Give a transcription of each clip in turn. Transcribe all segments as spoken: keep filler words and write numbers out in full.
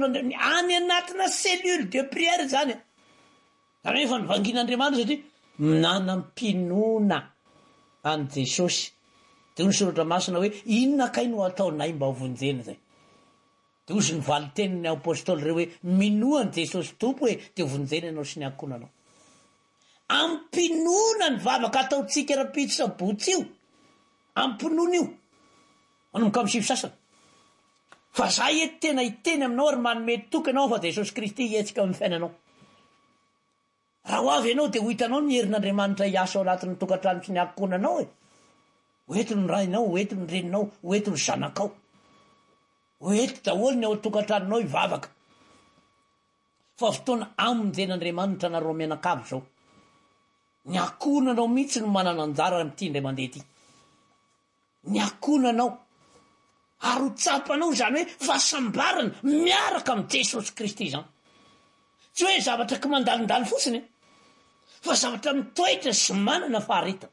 fanaon'andriamanitra any anatina cellule de prière zany zany hoe fa nivangin'andriamanitra satria nanam-pinoana any Jesosy. De ny soratra masina hoe inona kay no ataonay mba hovonjena zay. De ozy ny vali teniny apôstôly reo hoe minoany Jesosy tompo hoe te hovonjena ianao sy ny ankonanao. Ampinoana ny vavaka ataotsika rapitso sabotsy io. Ampinoana io. Manomboka amin'ny sivy sasany. Fa zay eto tena hiteny aminao ary manome toky anao fa Jesosy Kristy hietsika amin'ny fiainanao. Raha ho avy ianao de ho hitanao ny herin'Andriamanitra hiasa ao anatin'ny tokantrano sy ny ankonanao e. Hoeto ny rainao, hoeto ny reninao, hoeto ny zanakao. Hoeto daholo ny ao tokantranonao ivavaka. Fa fotoana amonjen'Andriamanitra na reo mianakavy zao. Ny akonanao mihitsy no manana anjara amin'ity indray mandeha ity. Ny akonanao. Ary ho tsapanao zany hoe fahasambarana miaraka amin'ny Jesosy Kristy zany. Tsy hoe zavatra ka mandalindalo fotsiny, fa zavatra mitoetra sy manana faharita.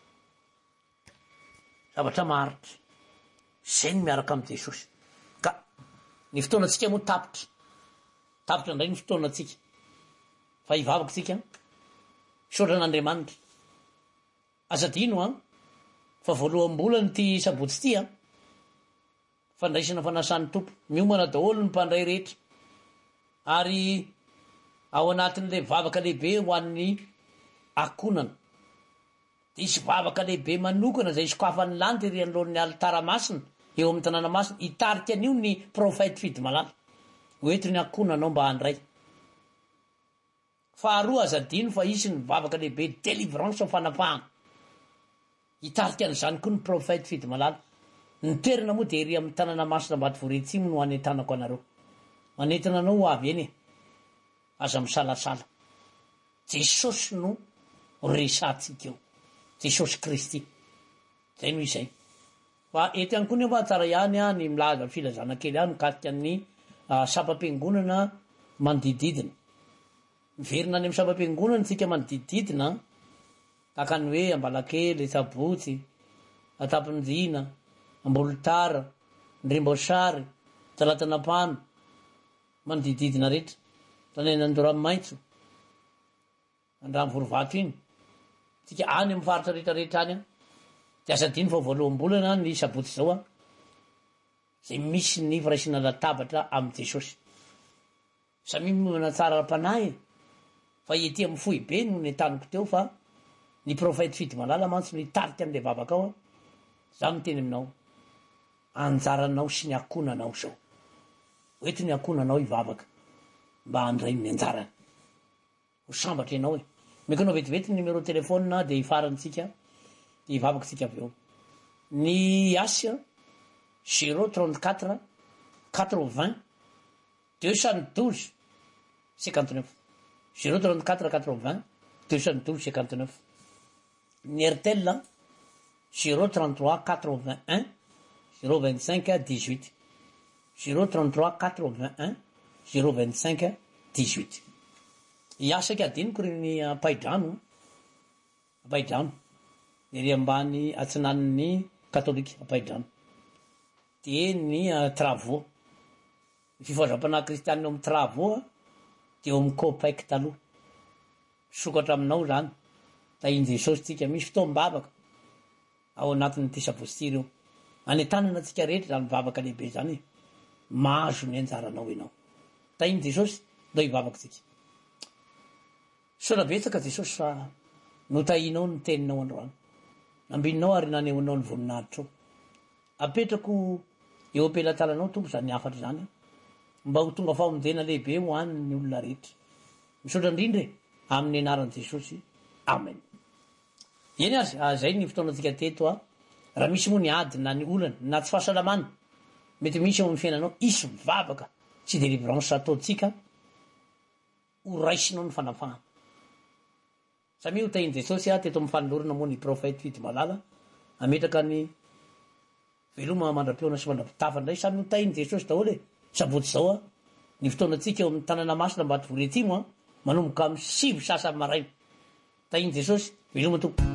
Zavatra maharitra. Zay ny miaraka amin'ny Jesosy. Ka ny fotoanatsika moa tapitra. Tapitra indray ny fotoanatsika. Fa hivavaka tsika saotra n'Andriamanitra. Azadino an, fa voaloham-bolany ty sabotsy ty an, fandraisana fanasan'ny tompo, miomana daholo ny mpandray rehetra. Ary ao anatin'le vavaka lehibe ho an'ny akonana. De isy vavaka lehibe manokana zay sokafan'ny lanty ry anoloan'ny alitara masina eo amin'ny tanàna masina hitarika an'io ny profety fidy malala. Hoeto ny akonanao mba handray. Faharoa azadino fa isy ny vavaka lehibe délivrance fanapahana. Hitarika an'izany koa ny profety fidy malala. Ny toerana moa de ery amin'ny tanàna masina Ambatovoritsimo no hanetanako anareo. Manentana anao ho avy eny e. Aza misalasala. Jesosy no resatsika eo. Jesosy Kristy. Zay no izay. Fa eto ihany koa nefa tsara ihany a ny milaza filazana kely ihany mikasika ny uh, sapam-piangonana manodididina. Miverina any amin'ny sapam-piangonana tsika manodididina taka ny hoe Ambalakely, Sabotsy, Atapindrina, Ambolotara, Ndrimboasary, Talatanapano, manodididina rehetra. Tanenandoramomaitso, Andramivorovato iny. Tsika any amin'ny faritra rehetra rehetra any. De azadino fa voaloham-bolana ny sabotsy zao a. Zay misy ny firaisina latabatra amin'ny Jesosy. Samy momana tsara ra-panahy. Fa ety amin'ny fohy be no netaniko teo fa ny profety fidy malala mantsy nitarika an'le vavaka ao a. Za miteny aminao. Anjaranao sy ny akonanao zao. Hoeto ny akonanao ivavaka. Mba handray ny anjarany. Ho sambatra ianao e. Mekanao vetivety ny numéro telefônina de ifarantsika. De ivavaka tsika avy eo. Ny Asia zéro trente-quatre quatre-vingts deux cent douze cinquante-neuf. zéro trente-quatre quatre-vingts deux cent douze cinquante-neuf. Ny Airtel zéro trente-trois quatre-vingt-un zéro vingt-cinq dix-huit. zéro trente-trois quatre-vingt-un zéro vingt-cinq dix-huit. Iasaka adiniko reny Apaidrano. Apaidrano. Ery ambany atsinan'ny katolika Apaidrano. De ny uh, travaux. Ny fifazam-panahy kristianina amin'ny travaux de eo amin'ny copec taloha. Sokatra aminao zany. Tahiny Jesosy tsika misy fotoam-bavaka ao anatin'ny ty sabotsy reo. Anetanana tsika rehetra zany vavaka lehibe zany. Mahazo ny anjaranao ianao. Tahiny Jesosy ndao hivavaka tsika. Sola betsaka Jesosy fa notahinao ny teninao androany. Nambininao ary nanehonao ny voninahitro. Apetrako eo am-pelantananao tompo zany afatra zany. Mba ho tonga famonjena lehibe ho an'ny olona rehetra. Misaotra indrindra amin'ny anaran'i Jesosy. Amen. Eny azy, zay ny fotoanatsika teto a. Raha misy moa ny ady na ny olana na tsy fahasalamana. Mety misy ao amin'ny fiainanao isy vavaka sy délivrance ataotsika. Ho raisinao ny fanafahana. Samy ho tahiny Jesosy a teto amin'ny fanolorana moa ny profety fidy malala. Ametraka ny veloma mandram-peona sy mandram-pitafa ndray samy ho tahiny Jesosy daholo e. Sabotsy zao a. Ny fotoanatsika eo amin'ny tanàna masina Ambatovoritsimo a. Manomboka amin'ny sivy sasany maraina. Tahiny Jesosy veloma tompo.